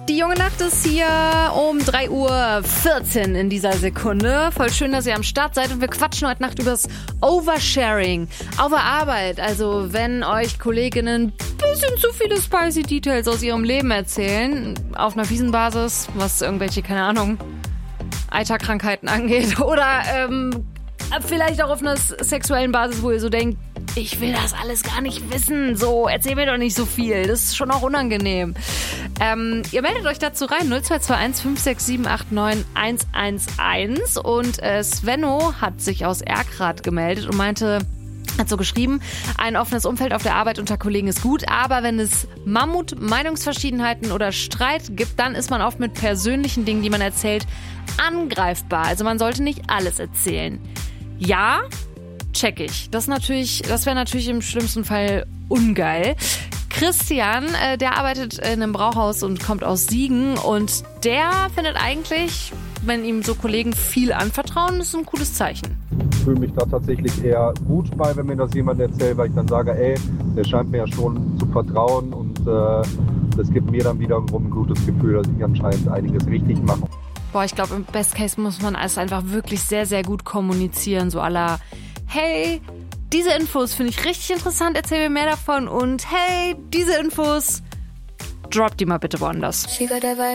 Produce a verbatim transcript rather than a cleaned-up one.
Die junge Nacht ist hier um drei Uhr vierzehn in dieser Sekunde. Voll schön, dass ihr am Start seid und wir quatschen heute Nacht übers Oversharing auf der Arbeit. Also wenn euch Kolleginnen ein bisschen zu viele spicy Details aus ihrem Leben erzählen, auf einer fiesen Basis, was irgendwelche, keine Ahnung, Eiterkrankheiten angeht oder ähm, vielleicht auch auf einer sexuellen Basis, wo ihr so denkt, ich will das alles gar nicht wissen, so, erzähl mir doch nicht so viel, das ist schon auch unangenehm. Ähm, ihr meldet euch dazu rein, null zwei zwei eins fünf sechs sieben acht neun eins eins eins und äh, Svenno hat sich aus Erkrath gemeldet und meinte, hat so geschrieben, ein offenes Umfeld auf der Arbeit unter Kollegen ist gut, aber wenn es Mammut, Meinungsverschiedenheiten oder Streit gibt, dann ist man oft mit persönlichen Dingen, die man erzählt, angreifbar. Also man sollte nicht alles erzählen. Ja, check ich. Das natürlich, das wäre natürlich im schlimmsten Fall ungeil. Christian, äh, der arbeitet in einem Brauhaus und kommt aus Siegen und der findet eigentlich, wenn ihm so Kollegen viel anvertrauen, ist ein cooles Zeichen. Ich fühle mich da tatsächlich eher gut bei, wenn mir das jemand erzählt, weil ich dann sage, ey, der scheint mir ja schon zu vertrauen und äh, das gibt mir dann wiederum ein gutes Gefühl, dass ich anscheinend einiges richtig mache. Boah, ich glaube, im Best Case muss man es einfach wirklich sehr, sehr gut kommunizieren, so à la, hey, diese Infos finde ich richtig interessant, erzähl mir mehr davon und hey, diese Infos, drop die mal bitte woanders.